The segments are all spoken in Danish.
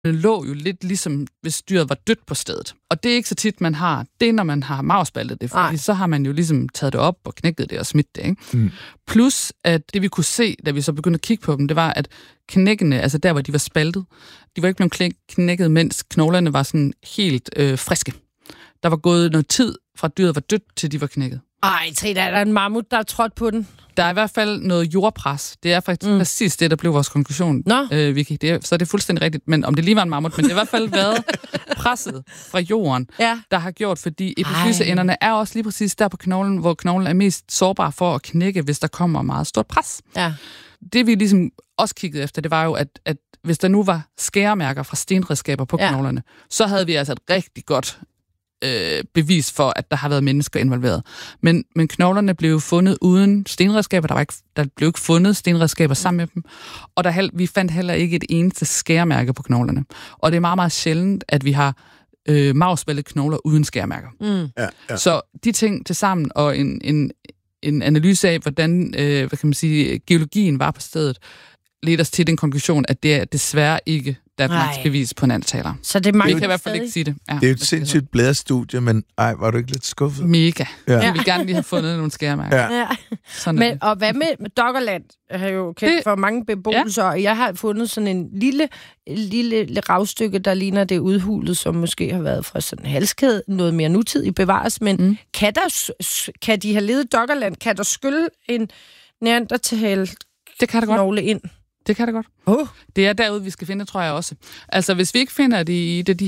lå jo lidt ligesom, hvis dyret var dødt på stedet. Og det er ikke så tit, man har det, når man har marvspaltet det, fordi så har man jo ligesom taget det op og knækket det og smidt det, ikke? Plus, at det vi kunne se, da vi så begyndte at kigge på dem, det var, at knækkene, altså der, hvor de var spaltet, de var ikke blevet knækket, mens knoglerne var sådan helt friske. Der var gået noget tid fra dyret var dødt, til de var knækket. Ej, Trine, er der en mammut, der er trådt på den? Der er i hvert fald noget jordpres. Det er faktisk præcis det, der blev vores konklusion, Vicky. Så er det fuldstændig rigtigt. Men om det lige var en mammut, men det har i hvert fald været presset fra jorden, der har gjort, fordi epifyseenderne er også lige præcis der på knoglen, hvor knoglen er mest sårbar for at knække, hvis der kommer meget stort pres. Ja. Det vi ligesom også kiggede efter, det var jo, at hvis der nu var skæremærker fra stenredskaber på knoglerne, så havde vi altså et rigtig godt bevis for, at der har været mennesker involveret. Men knoglerne blev fundet uden stenredskaber. Der blev ikke fundet stenredskaber sammen med dem. Og vi fandt heller ikke et eneste skæremærke på knoglerne. Og det er meget, meget sjældent, at vi har marvspaltede knogler uden skæremærker. Ja. Så de ting til sammen og en analyse af, hvordan geologien var på stedet, ledte os til den konklusion, at det er desværre ikke Danmarks bevis på neandertaler. Så det vi kan i hvert fald ikke sige det. Ja, det er jo et sindssygt blæderstudie, men var du ikke lidt skuffet? Mega. Ja. Jeg vil gerne lige have fundet nogle skærmærker. Ja. Og hvad med Doggerland? Jeg har jo kendt for mange beboelser, og jeg har fundet sådan en lille ravstykke, der ligner det udhulet, som måske har været fra sådan en halskæde, noget mere nutidigt bevares, men kan de have levet Doggerland? Kan der skylle en neandertal knogle ind? Det kan det godt. Det er derude, vi skal finde, tror jeg også. Altså, hvis vi ikke finder det i de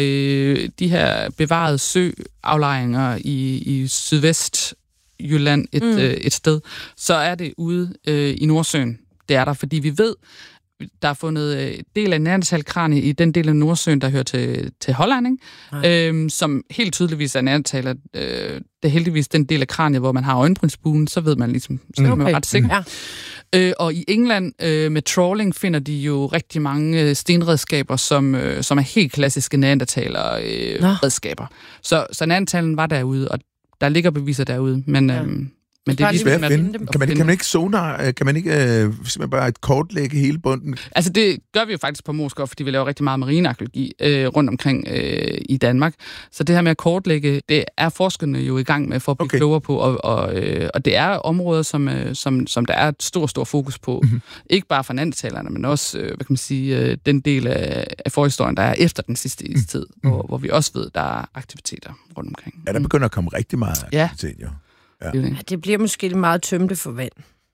her bevarede søaflejringer i Sydvestjylland et sted, så er det ude i Nordsøen. Det er der, fordi vi ved, der er fundet del af neandertalkranie i den del af Nordsøen, der hører til Holland, ikke? Som helt tydeligvis er neandertaler. Det er heldigvis den del af kraniet, hvor man har øjenbrynsbuen, så ved man ligesom, så er man ret sikker. Og i England med trawling finder de jo rigtig mange stenredskaber, som er helt klassiske neandertaler-redskaber. Så neandertalen var derude, og der ligger beviser derude, men det er svært at finde. Kan man ikke sonar? Kan man ikke simpelthen bare kortlægge hele bunden? Altså, det gør vi jo faktisk på Moskov, fordi vi laver rigtig meget marinearkæologi rundt omkring i Danmark. Så det her med at kortlægge, det er forskerne jo i gang med for at blive klogere på, og det er områder, som der er et stor fokus på. Ikke bare for neandertalerne, men også, den del af forhistorien, der er efter den sidste istid, hvor vi også ved, der er aktiviteter rundt omkring. Ja, der begynder at komme rigtig meget aktivitet, jo. Ja, det bliver måske meget tømte for vand.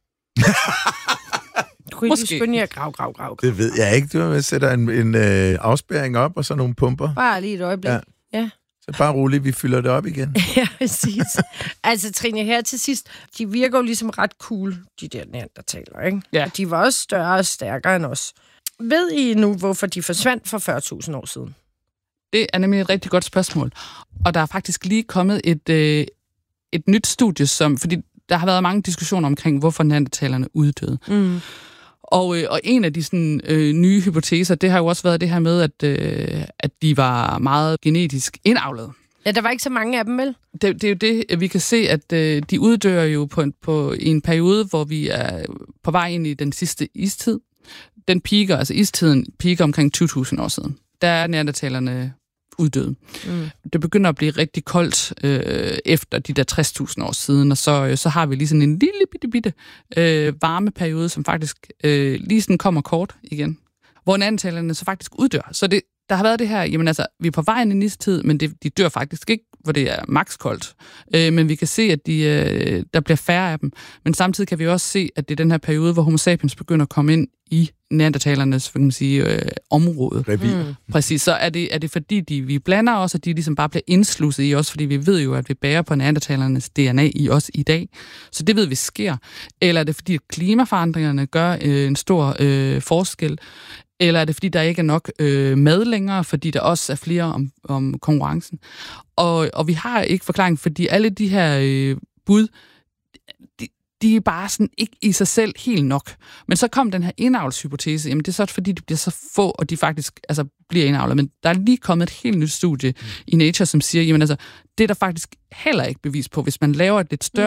Du kunne lige skynde jer grav. Det ved jeg ikke. Du sætter en afspærring op, og så nogle pumper. Bare lige et øjeblik. Ja. Så bare roligt, vi fylder det op igen. Ja, præcis. Altså, Trine, her til sidst, de virker jo ligesom ret cool, de der neandertaler, ikke? Ja. Og de var også større og stærkere end os. Ved I nu, hvorfor de forsvandt for 40.000 år siden? Det er nemlig et rigtig godt spørgsmål. Og der er faktisk lige kommet et nyt studie, fordi der har været mange diskussioner omkring, hvorfor neandertalerne uddøde. Og en af de sådan, nye hypoteser, det har jo også været det her med, at de var meget genetisk indavlet. Ja, der var ikke så mange af dem, vel? Det er jo det, vi kan se, at de uddør jo i en periode, hvor vi er på vej ind i den sidste istid. Den piker, altså istiden piker omkring 20.000 år siden. Der er neandertalerne uddøde. Det begynder at blive rigtig koldt efter de der 60.000 år siden, og så har vi lige sådan en lille bitte varmeperiode, som faktisk lige sådan kommer kort igen, hvor neandertalerne så faktisk uddør. Så der har været det her, jamen altså, vi er på vej ind i en istid, men de dør faktisk ikke, hvor det er maks koldt. Men vi kan se, at der bliver færre af dem. Men samtidig kan vi også se, at det er den her periode, hvor Homo sapiens begynder at komme ind i neandertalernes, område. Præcis. Så er det fordi, vi blander os, og de ligesom bare bliver indslusset i os, fordi vi ved jo, at vi bærer på neandertalernes DNA i os i dag. Så det ved vi sker. Eller er det fordi, at klimaforandringerne gør en stor forskel? Eller er det, fordi der ikke er nok mad længere, fordi der også er flere om konkurrencen? Og vi har ikke forklaring, fordi alle de her bud, de er bare sådan ikke i sig selv helt nok. Men så kom den her indavlshypotese, jamen det er så fordi, de bliver så få, og de faktisk bliver indavlet. Men der er lige kommet et helt nyt studie i Nature, som siger, jamen altså, det er der faktisk heller ikke bevis på. Hvis man laver et lidt større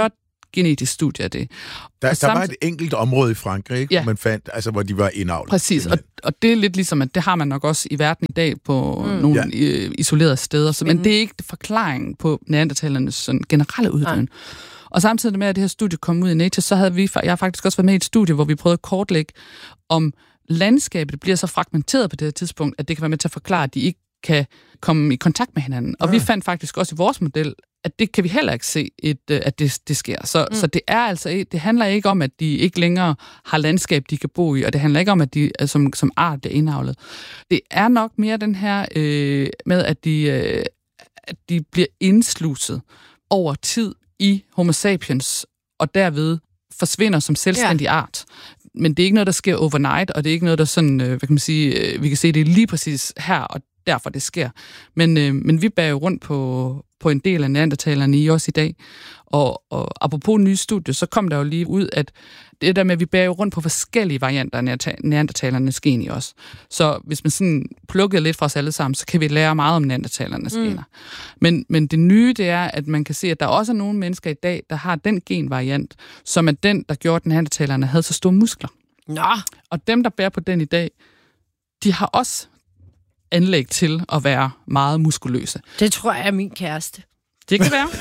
genetisk studie af det. Der var et enkelt område i Frankrig, ikke, ja. hvor man fandt, altså hvor de var indavlet. Præcis, og det er lidt ligesom, at det har man nok også i verden i dag på nogle isolerede steder. Men det er ikke forklaringen på neandertalernes sådan generelle uddøen. Og samtidig med, at det her studie kom ud i Nature, så havde jeg har faktisk også været med i et studie, hvor vi prøvede at kortlægge, om landskabet bliver så fragmenteret på det her tidspunkt, at det kan være med til at forklare, at de ikke kan komme i kontakt med hinanden. Og vi fandt faktisk også i vores model, at det kan vi heller ikke se, at det sker. Så det er altså, det handler ikke om, at de ikke længere har landskab, de kan bo i, og det handler ikke om, at de som art er indavlet. Det er nok mere den her med, at de bliver indsluset over tid i Homo sapiens, og derved forsvinder som selvstændig art. Men det er ikke noget, der sker overnight, og det er ikke noget, der sådan, hvad kan man sige, vi kan se det lige præcis her, og derfor det sker. Men vi bærer jo rundt på en del af neandertalerne i os i dag. Og apropos nye studier, så kom der jo lige ud, at det der med, at vi bærer jo rundt på forskellige varianter af neandertalernes gen i os. Så hvis man sådan plukkede lidt fra os alle sammen, så kan vi lære meget om neandertalernes gener. Men det nye, det er, at man kan se, at der også er nogle mennesker i dag, der har den genvariant, som er den, der gjorde, at neandertalerne havde så store muskler. Nå. Og dem, der bærer på den i dag, de har også anlæg til at være meget muskuløse. Det tror jeg er min kæreste. Det kan være.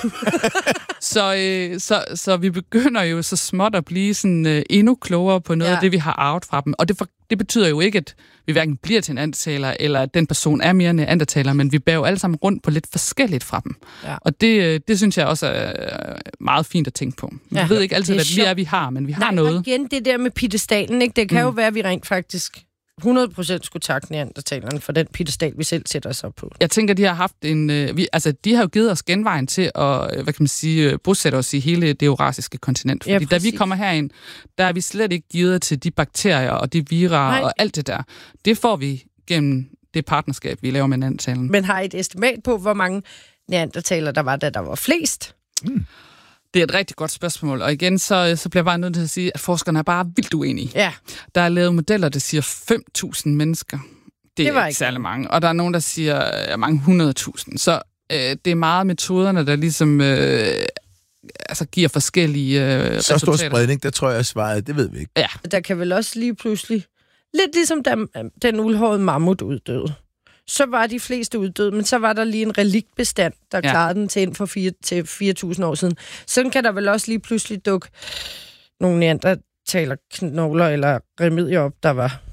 Så vi begynder jo så småt at blive sådan endnu klogere på noget af det, vi har arvet fra dem. Og det betyder jo ikke, at vi hverken bliver til neandertaler, eller at den person er mere neandertaler, men vi bærer jo alle sammen rundt på lidt forskelligt fra dem. Ja. Og det synes jeg også er meget fint at tænke på. Vi ved ikke altid, hvad vi har, men vi har noget. Og igen, det der med piedestalen, ikke? Det kan jo være, at vi rent faktisk 100% skulle takke neandertalerne for den piedestal, vi selv sætter os op på. Jeg tænker, de har haft de har jo givet os genvejen til at, hvad kan man sige, bosætte os i hele det eurasiske kontinent. Fordi da vi kommer herind, der er vi slet ikke givet til de bakterier og de vira og alt det der. Det får vi gennem det partnerskab, vi laver med neandertalerne. Men har I et estimat på, hvor mange neandertalere der var, da der var flest? Det er et rigtig godt spørgsmål, og igen, så bliver jeg bare nødt til at sige, at forskerne er bare vildt uenige. Ja. Der er lavet modeller, der siger 5.000 mennesker. Det er ikke særlig mange. Og der er nogen, der siger mange 100.000. Så det er meget metoderne, der ligesom giver forskellige resultater. Så stor spredning, der tror jeg svaret, det ved vi ikke. Ja. Der kan vel også lige pludselig, lidt ligesom da den uldhårede mammut uddøde, så var de fleste uddøde, men så var der lige en reliktbestand, der klarede den til ind for 4.000 år siden. Sådan kan der vel også lige pludselig dukke nogle neandertalerknogler eller remedier op, der var